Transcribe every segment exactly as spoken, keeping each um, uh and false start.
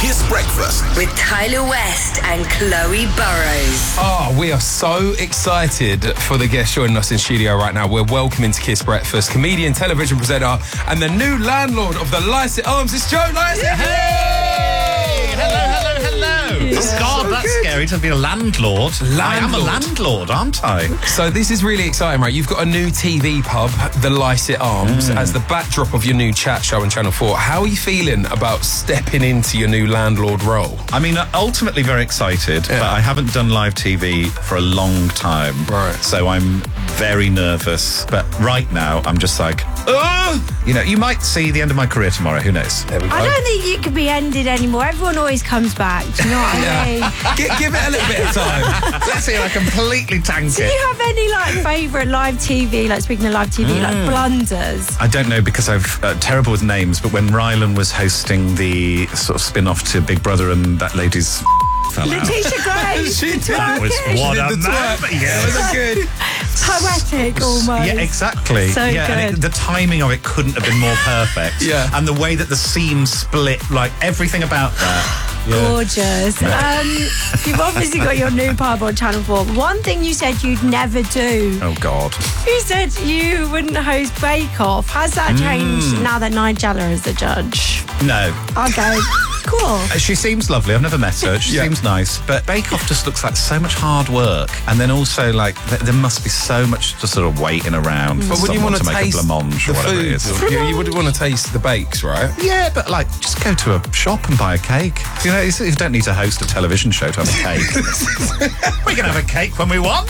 Kiss Breakfast with Tyler West and Chloe Burrows. Oh, we are so excited for the guest joining us in studio right now. We're welcoming to Kiss Breakfast comedian, television presenter, and the new landlord of the Lycett Arms. It's Joe Lycett. Hey! Hello, hello, hello. Yeah. Oh, God, So that's good. scary to be a landlord. Landlord. I am a landlord, aren't I? So this is really exciting, right? You've got a new T V pub, the Lycett Arms, mm. as the backdrop of your new chat show on Channel four. How are you feeling about stepping into your new landlord role? I mean, ultimately very excited, Yeah. but I haven't done live T V for a long time. Right. So I'm very nervous. But right now, I'm just like, oh! You know, you might see the end of my career tomorrow. Who knows? There we go. I don't think you can be ended anymore. Everyone always comes back. Do you know what I mean? G- give it a little bit of time. Let's see if I completely tank Do it. you have any like favourite live T V, like speaking of live T V, Mm. like blunders? I don't know because I'm uh, terrible with names, but when Rylan was hosting the sort of spin-off to Big Brother and that lady's fell out. Letitia Gray. She did. That was Twerking. what She a did the man. twerk. Yeah. It was good. Poetic almost. Yeah, exactly. So yeah, and good. it, the timing of it couldn't have been more perfect. Yeah. And the way that the scene split, like everything about that. Yeah. Gorgeous. Um, you've obviously got your new pub on Channel four. One thing you said you'd never do. Oh, God. You said you wouldn't host Bake Off. Has that changed now that Nigella is the judge? No. Okay, cool. Uh, She seems lovely. I've never met her. She Yeah. seems nice. But Bake Off just looks like so much hard work. And then also, like, th- there must be so much just sort of waiting around for But when you someone want to to make taste a blancmange the or whatever it food, is. you, you would want to taste the bakes, right? Yeah, but like, just go to a shop and buy a cake. You know, it's- you don't need to host a television show to have a cake. We can have a cake when we want.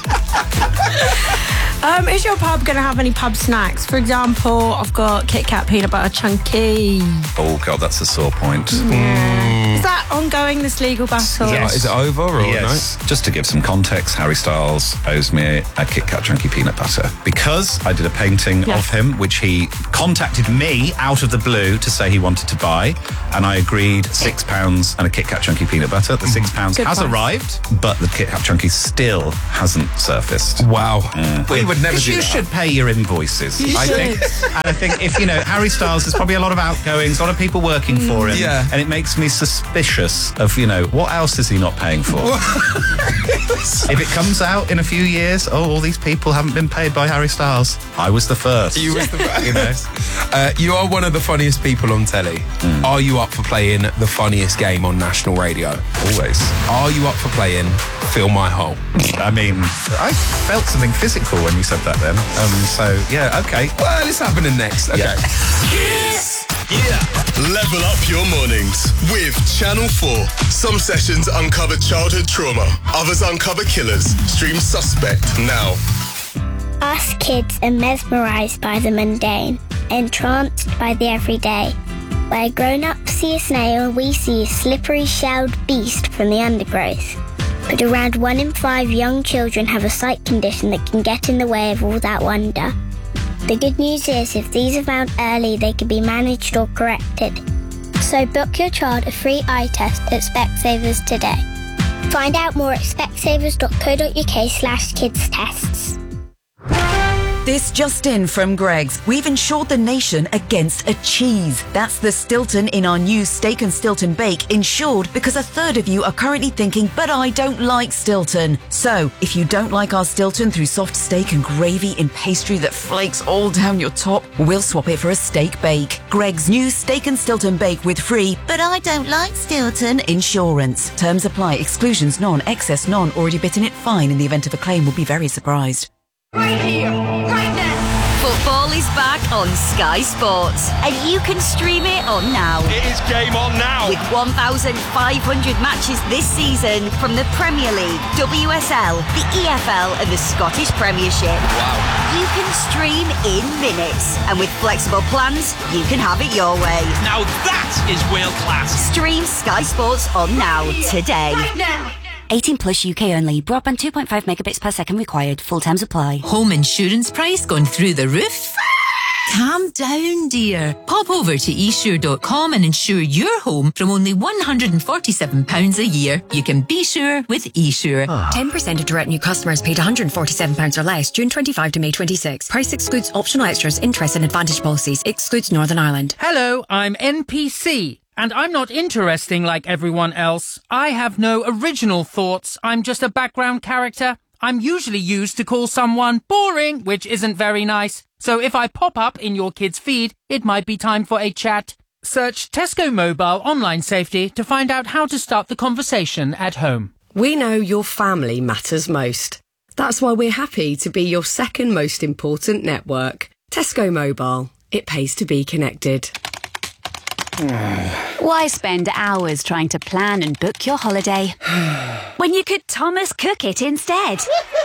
Um, is your pub going to have any pub snacks? For example, I've got Kit Kat peanut butter chunky. Oh, God, that's a sore point. Is that ongoing, this legal battle? Yes. Is it over or Yes. Just to give some context, Harry Styles owes me a Kit Kat chunky peanut butter because I did a painting Yeah. of him, which he contacted me out of the blue to say he wanted to buy, and I agreed six pounds and a Kit Kat chunky peanut butter. The six pounds Good has price. arrived, but the Kit Kat chunky still hasn't surfaced. no? Wow. We would never Because do you that. should pay your invoices, You I should. think. And I think if, you know, Harry Styles, there's probably a lot of outgoings, a lot of people working for him. Yeah. And it makes me suspicious of, you know, what else is he not paying for? If it comes out in a few years, oh, all these people haven't been paid by Harry Styles. I was the first. You was the you know? Uh, you are one of the funniest people on telly. Are you up for playing the funniest game on national radio? Always. Are you up for playing Fill My Hole? I mean, I felt something physical when you said that then. Um, so, yeah, okay. Well, it's happening next. Okay. Yeah. Yeah. Level up your mornings with Channel four. Some sessions uncover childhood trauma, others uncover killers. Stream Suspect now. Us kids are mesmerised by the mundane, entranced by the everyday. Where grown-ups see a snail, we see a slippery shelled beast from the undergrowth. But around one in five young children have a sight condition that can get in the way of all that wonder. The good news is, if these are found early, they can be managed or corrected. So book your child a free eye test at Specsavers today. Find out more at specsavers.co.uk slash kids tests. This just in from Greggs. We've insured the nation against a cheese. That's the Stilton in our new Steak and Stilton Bake, insured because a third of you are currently thinking, but I don't like Stilton. So, if you don't like our Stilton through soft steak and gravy in pastry that flakes all down your top, we'll swap it for a steak bake. Greggs new Steak and Stilton Bake with free, but I don't like Stilton insurance. Terms apply. Exclusions none. Excess none. Already bitten it fine. In the event of a claim, will be very surprised. Right here, right now. Football is back on Sky Sports, and you can stream it on now. It is game on now. With one thousand five hundred matches this season from the Premier League, W S L, the E F L and the Scottish Premiership. Wow. You can stream in minutes, and with flexible plans, you can have it your way. Now that is world class. Stream Sky Sports on now, today. Right now. eighteen plus U K only. Broadband two point five megabits per second required. Full terms apply. Home insurance price gone through the roof? Calm down, dear. Pop over to e sure dot com and insure your home from only one hundred forty-seven pounds a year. You can be sure with eSure. ten percent of direct new customers paid one hundred forty-seven pounds or less June twenty-fifth to May twenty-sixth. Price excludes optional extras, interest and advantage policies. Excludes Northern Ireland. Hello, I'm N P C. And I'm not interesting like everyone else. I have no original thoughts. I'm just a background character. I'm usually used to call someone boring, which isn't very nice. So if I pop up in your kid's feed, it might be time for a chat. Search Tesco Mobile Online Safety to find out how to start the conversation at home. We know your family matters most. That's why we're happy to be your second most important network. Tesco Mobile. It pays to be connected. Why spend hours trying to plan and book your holiday when you could Thomas Cook it instead?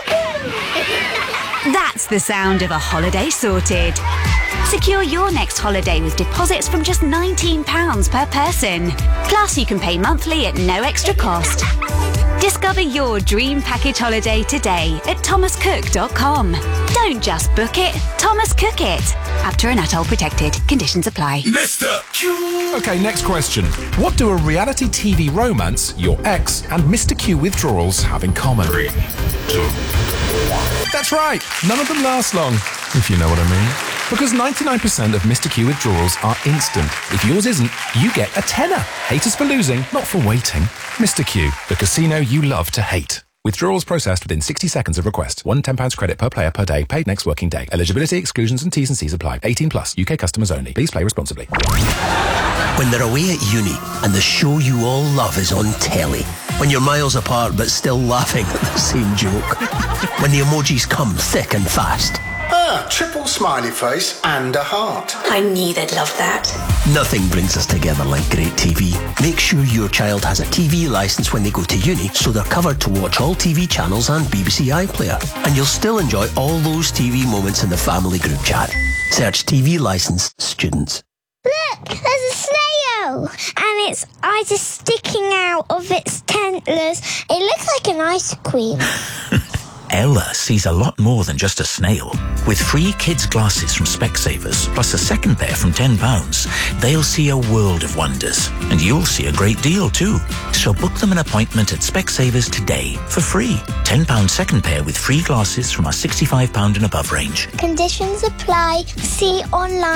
That's the sound of a holiday sorted. Secure your next holiday with deposits from just nineteen pounds per person. Plus, you can pay monthly at no extra cost. Discover your dream package holiday today at thomas cook dot com. Don't just book it, Thomas Cook it. Apter and Atoll protected. Conditions apply. Mister Q. Okay, next question. What do a reality T V romance, your ex, and Mister Q withdrawals have in common? Three, two, one. That's right. None of them last long, if you know what I mean. Because ninety-nine percent of Mister Q withdrawals are instant. If yours isn't, you get a tenner. Hate us for losing, not for waiting. Mister Q, the casino you love to hate. Withdrawals processed within sixty seconds of request. One ten pounds credit per player per day, paid next working day. Eligibility, exclusions and T's and C's apply. eighteen plus, U K customers only. Please play responsibly. When they're away at uni and the show you all love is on telly. When you're miles apart but still laughing at the same joke. When the emojis come thick and fast. Ah, triple smiley face and a heart. I knew they'd love that. Nothing brings us together like great T V. Make sure your child has a T V licence when they go to uni so they're covered to watch all T V channels and B B C iPlayer. And you'll still enjoy all those T V moments in the family group chat. Search T V licensed students. Look, there's a snail! And its eyes are sticking out of its tentacles. It looks like an ice cream. Ella sees a lot more than just a snail. With free kids' glasses from Specsavers, plus a second pair from ten pounds, they'll see a world of wonders. And you'll see a great deal too. So book them an appointment at Specsavers today for free. ten pounds second pair with free glasses from our sixty-five pounds and above range. Conditions apply. See online.